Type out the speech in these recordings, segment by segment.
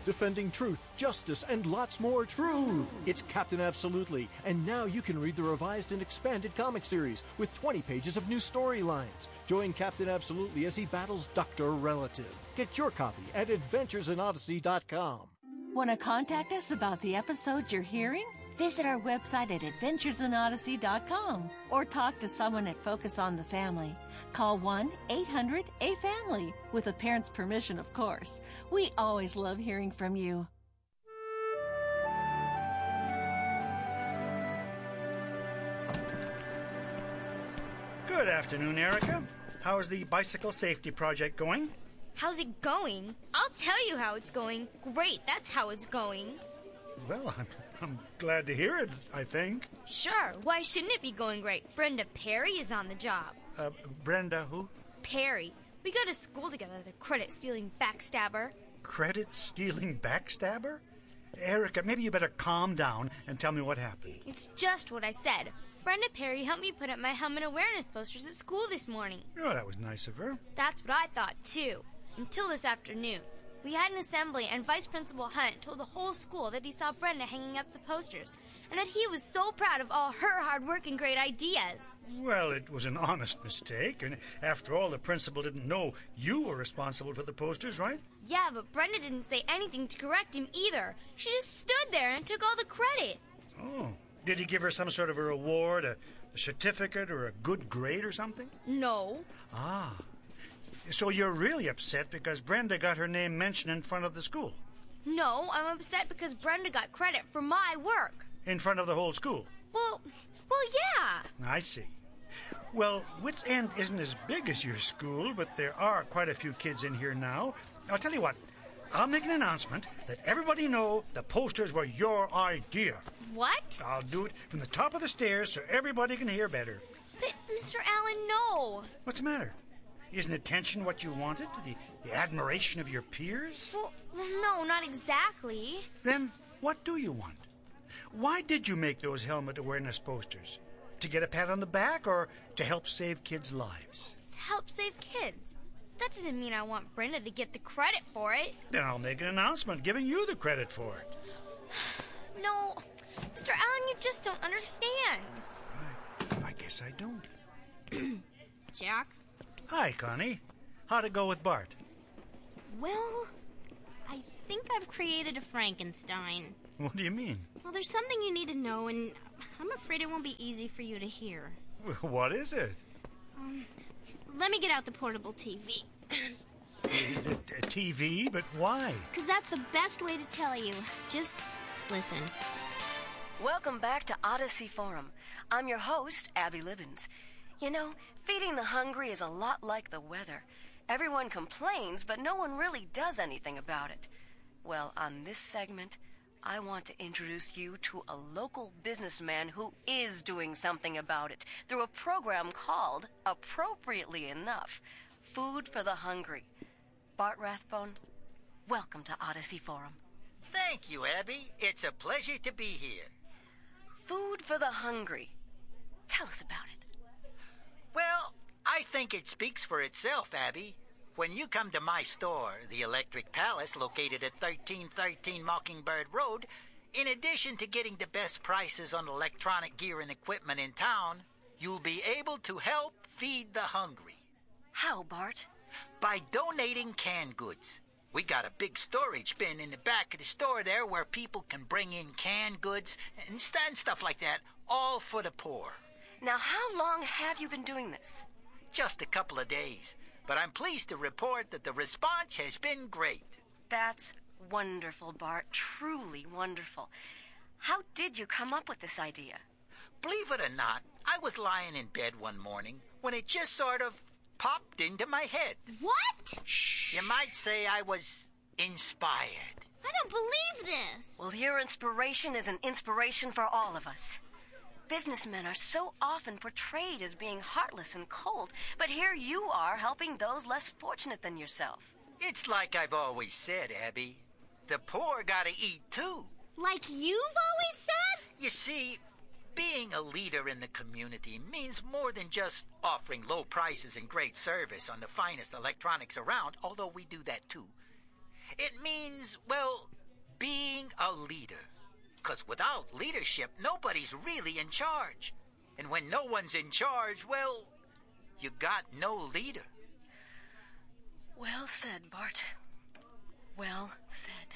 defending truth, justice, and lots more truth. It's Captain Absolutely, and now you can read the revised and expanded comic series with 20 pages of new storylines. Join Captain Absolutely as he battles Dr. Relative. Get your copy at adventuresinodyssey.com. Want to contact us about the episodes you're hearing? Visit our website at adventuresinodyssey.com or talk to someone at Focus on the Family. Call 1-800-A-FAMILY, with a parent's permission, of course. We always love hearing from you. Good afternoon, Erica. How's the bicycle safety project going? How's it going? I'll tell you how it's going. Great, that's how it's going. Well, I'm glad to hear it, I think. Sure, why shouldn't it be going great? Brenda Perry is on the job. Brenda who? Perry. We go to school together, the credit-stealing backstabber. Credit-stealing backstabber? Erica, maybe you better calm down and tell me what happened. It's just what I said. Brenda Perry helped me put up my helmet awareness posters at school this morning. Oh, that was nice of her. That's what I thought, too. Until this afternoon. We had an assembly, and Vice Principal Hunt told the whole school that he saw Brenda hanging up the posters, and that he was so proud of all her hard work and great ideas. Well, it was an honest mistake, and after all, the principal didn't know you were responsible for the posters, right? Yeah, but Brenda didn't say anything to correct him either. She just stood there and took all the credit. Oh. Did he give her some sort of a reward, a certificate, or a good grade or something? No. Ah. So you're really upset because Brenda got her name mentioned in front of the school? No, I'm upset because Brenda got credit for my work. In front of the whole school? Well, yeah. I see. Well, Wits End isn't as big as your school, but there are quite a few kids in here now. I'll tell you what, I'll make an announcement that everybody know the posters were your idea. What? I'll do it from the top of the stairs so everybody can hear better. But, Mr. Allen, no. What's the matter? Isn't attention what you wanted? The admiration of your peers? Well, no, not exactly. Then what do you want? Why did you make those helmet awareness posters? To get a pat on the back or to help save kids' lives? To help save kids. That doesn't mean I want Brenda to get the credit for it. Then I'll make an announcement giving you the credit for it. No, Mr. Allen, you just don't understand. I guess I don't. Jack? Hi, Connie. How'd it go with Bart? Well, I think I've created a Frankenstein. What do you mean? Well, there's something you need to know, and I'm afraid it won't be easy for you to hear. What is it? Let me get out the portable TV. A TV? But why? Because that's the best way to tell you. Just listen. Welcome back to Odyssey Forum. I'm your host, Abby Libbins. You know, feeding the hungry is a lot like the weather. Everyone complains, but no one really does anything about it. Well, on this segment, I want to introduce you to a local businessman who is doing something about it through a program called, appropriately enough, Food for the Hungry. Bart Rathbone, welcome to Odyssey Forum. Thank you, Abby. It's a pleasure to be here. Food for the Hungry. Tell us about it. Well, I think it speaks for itself, Abby. When you come to my store, the Electric Palace, located at 1313 Mockingbird Road, in addition to getting the best prices on electronic gear and equipment in town, you'll be able to help feed the hungry. How, Bart? By donating canned goods. We got a big storage bin in the back of the store there where people can bring in canned goods and stuff like that, all for the poor. Now, how long have you been doing this? Just a couple of days, but I'm pleased to report that the response has been great. That's wonderful, Bart. Truly wonderful. How did you come up with this idea? Believe it or not, I was lying in bed one morning when it just sort of popped into my head. What? Shh. You might say I was inspired. I don't believe this. Well, your inspiration is an inspiration for all of us. Businessmen are so often portrayed as being heartless and cold, but here you are helping those less fortunate than yourself. It's like I've always said, Abby. The poor gotta eat, too. Like you've always said? You see, being a leader in the community means more than just offering low prices and great service on the finest electronics around, although we do that, too. It means, well, being a leader. 'Cause without leadership, nobody's really in charge. And when no one's in charge, well, you got no leader. Well said, Bart. Well said.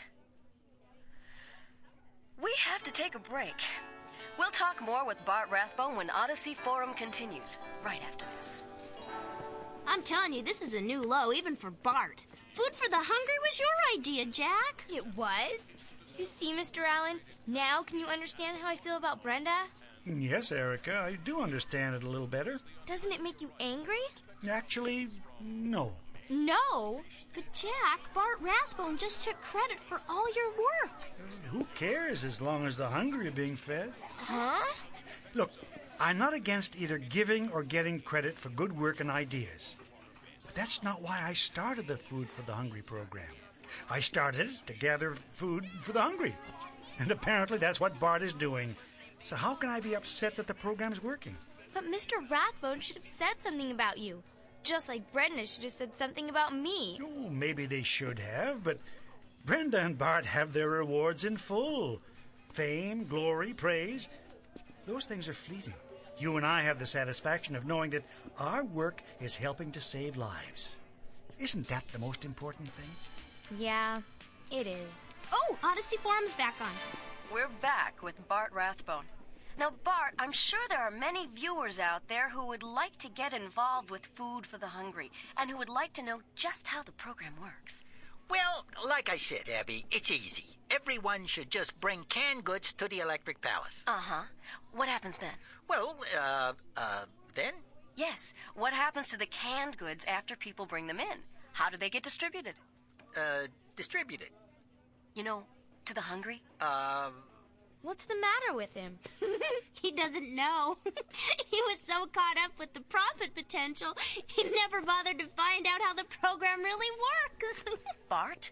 We have to take a break. We'll talk more with Bart Rathbone when Odyssey Forum continues, right after this. I'm telling you, this is a new low, even for Bart. Food for the hungry was your idea, Jack. It was? You see, Mr. Allen, now can you understand how I feel about Brenda? Yes, Erica, I do understand it a little better. Doesn't it make you angry? Actually, no. No. But Jack, Bart Rathbone just took credit for all your work. Who cares as long as the hungry are being fed? Huh? Look, I'm not against either giving or getting credit for good work and ideas. But that's not why I started the Food for the Hungry program. I started it to gather food for the hungry. And apparently that's what Bart is doing. So how can I be upset that the program's working? But Mr. Rathbone should have said something about you. Just like Brenda should have said something about me. Oh, maybe they should have, but Brenda and Bart have their rewards in full. Fame, glory, praise. Those things are fleeting. You and I have the satisfaction of knowing that our work is helping to save lives. Isn't that the most important thing? Yeah, it is. Oh, Odyssey Forum's back on. We're back with Bart Rathbone. Now, Bart, I'm sure there are many viewers out there who would like to get involved with Food for the Hungry and who would like to know just how the program works. Well, like I said, Abby, it's easy. Everyone should just bring canned goods to the Electric Palace. Uh-huh. What happens then? Well, then? Yes. What happens to the canned goods after people bring them in? How do they get distributed? Distributed. You know, to the hungry? What's the matter with him? He doesn't know. He was so caught up with the profit potential, he never bothered to find out how the program really works. Bart?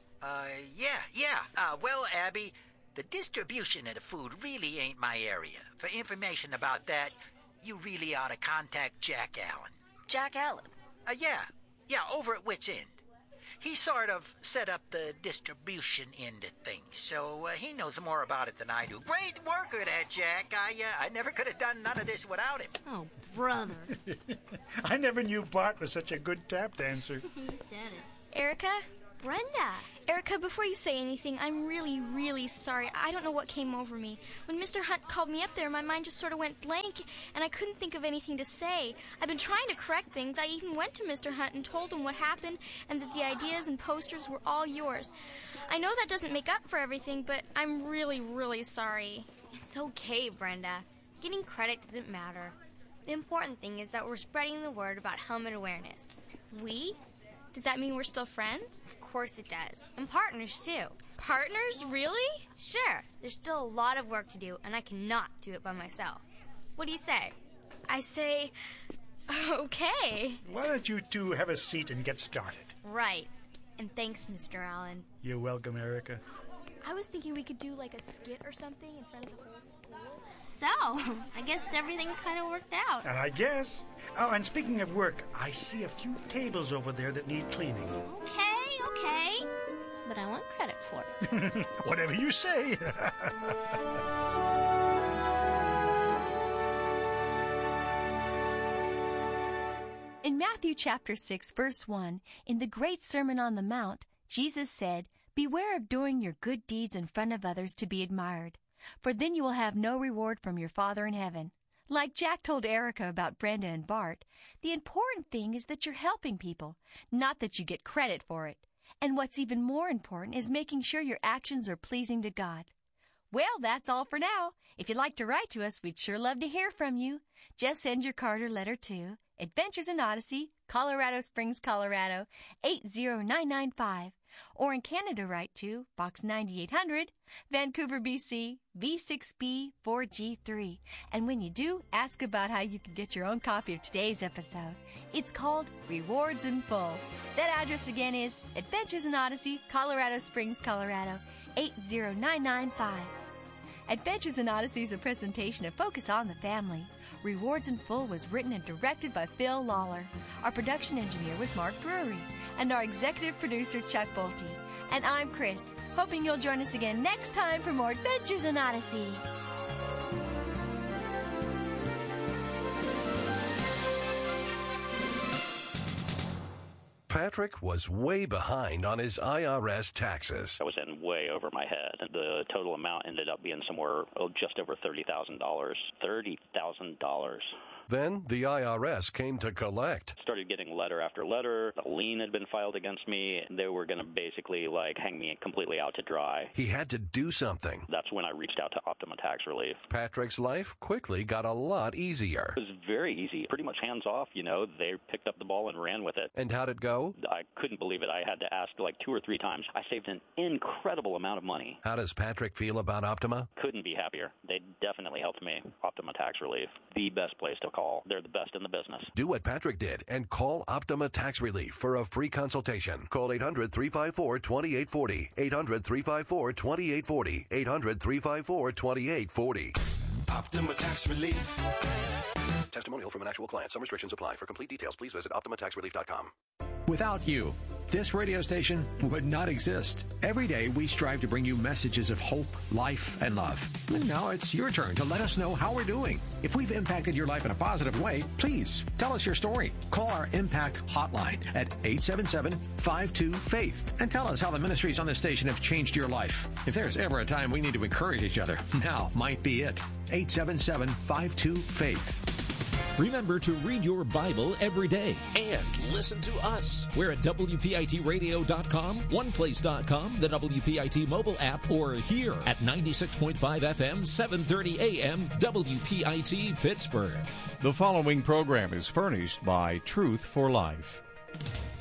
Yeah. Well, Abby, the distribution of the food really ain't my area. For information about that, you really ought to contact Jack Allen. Jack Allen? Yeah, over at Wits End. He sort of set up the distribution end of things, so he knows more about it than I do. Great worker, that Jack. I never could have done none of this without him. Oh, brother. I never knew Bart was such a good tap dancer. You said it. Erica? Brenda. Erica, before you say anything, I'm really, really sorry. I don't know what came over me. When Mr. Hunt called me up there, my mind just sort of went blank, and I couldn't think of anything to say. I've been trying to correct things. I even went to Mr. Hunt and told him what happened and that the ideas and posters were all yours. I know that doesn't make up for everything, but I'm really, really sorry. It's okay, Brenda. Getting credit doesn't matter. The important thing is that we're spreading the word about helmet awareness. We? Does that mean we're still friends? Of course it does. And partners, too. Partners? Really? Sure. There's still a lot of work to do, and I cannot do it by myself. What do you say? I say, okay. Why don't you two have a seat and get started? Right. And thanks, Mr. Allen. You're welcome, Erica. I was thinking we could do like a skit or something in front of the whole school. So, I guess everything kind of worked out. I guess. Oh, and speaking of work, I see a few tables over there that need cleaning. Okay. But I want credit for it. Whatever you say. In Matthew chapter 6, verse 1, in the Great Sermon on the Mount, Jesus said, "Beware of doing your good deeds in front of others to be admired, for then you will have no reward from your Father in heaven." Like Jack told Erica about Brenda and Bart, the important thing is that you're helping people, not that you get credit for it. And what's even more important is making sure your actions are pleasing to God. Well, that's all for now. If you'd like to write to us, we'd sure love to hear from you. Just send your card or letter to Adventures in Odyssey, Colorado Springs, Colorado, 80995. Or in Canada, write to Box 9800, Vancouver, BC, V6B4G3. And when you do, ask about how you can get your own copy of today's episode. It's called Rewards in Full. That address again is Adventures in Odyssey, Colorado Springs, Colorado, 80995. Adventures in Odyssey is a presentation of Focus on the Family. Rewards in Full was written and directed by Phil Lawler. Our production engineer was Mark Brewery. And our executive producer, Chuck Bolte. And I'm Chris, hoping you'll join us again next time for more Adventures in Odyssey. Patrick was way behind on his IRS taxes. I was in way over my head. The total amount ended up being somewhere just over $30,000. $30,000. Then the IRS came to collect. Started getting letter after letter. A lien had been filed against me. They were going to basically hang me completely out to dry. He had to do something. That's when I reached out to Optima Tax Relief. Patrick's life quickly got a lot easier. It was very easy, pretty much hands off, They picked up the ball and ran with it. And how'd it go? I couldn't believe it. I had to ask 2 or 3 times. I saved an incredible amount of money. How does Patrick feel about Optima? Couldn't be happier. They definitely helped me. Optima Tax Relief, the best place to call. They're the best in the business. Do what Patrick did and call Optima Tax Relief for a free consultation. Call 800-354-2840. 800-354-2840. 800-354-2840. Optima Tax Relief. Testimonial from an actual client. Some restrictions apply. For complete details, please visit OptimaTaxRelief.com. Without you, this radio station would not exist. Every day, we strive to bring you messages of hope, life, and love. And now it's your turn to let us know how we're doing. If we've impacted your life in a positive way, please tell us your story. Call our Impact Hotline at 877-52-FAITH and tell us how the ministries on this station have changed your life. If there's ever a time we need to encourage each other, now might be it. 877-52-FAITH. Remember to read your Bible every day and listen to us. We're at WPITradio.com, OnePlace.com, the WPIT mobile app, or here at 96.5 FM, 730 AM, WPIT Pittsburgh. The following program is furnished by Truth for Life.